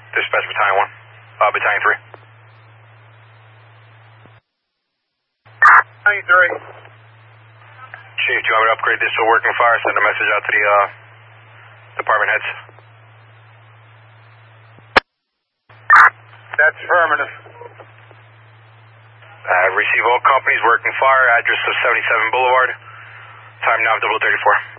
Dispatch Battalion 1. Battalion 3. Battalion 3. Chief, do you want me to upgrade this to a working fire? Send a message out to the department heads. That's affirmative. Receive all companies, working fire, address of 77 Boulevard. Time now 0034.